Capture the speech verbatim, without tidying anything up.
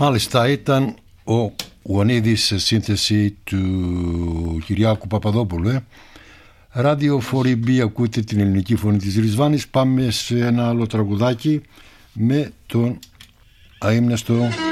Μάλιστα, ήταν ο Γονίδης σε σύνθεση του Κυριάκου Παπαδόπουλου. Ε. Ράδιο φορ μπι, ακούτε την ελληνική φωνή της Ρισβάνης. Πάμε σε ένα άλλο τραγουδάκι με τον αείμνηστο